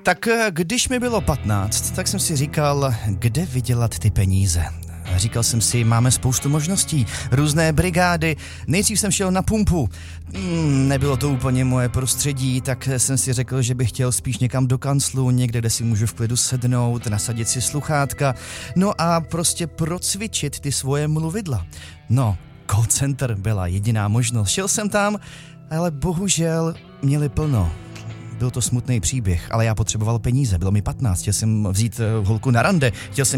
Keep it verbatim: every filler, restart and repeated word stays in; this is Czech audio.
Tak když mi bylo patnáct, tak jsem si říkal, kde vydělat ty peníze. Říkal jsem si, máme spoustu možností, různé brigády, nejdřív jsem šel na pumpu, hmm, nebylo to úplně moje prostředí, tak jsem si řekl, že bych chtěl spíš někam do kanclu, někde, kde si můžu v klidu sednout, nasadit si sluchátka, no a prostě procvičit ty svoje mluvidla. No, call center byla jediná možnost, šel jsem tam, ale bohužel měli plno. Byl to smutný příběh, ale já potřeboval peníze, bylo mi patnáct, chtěl jsem vzít holku na rande, chtěl jsem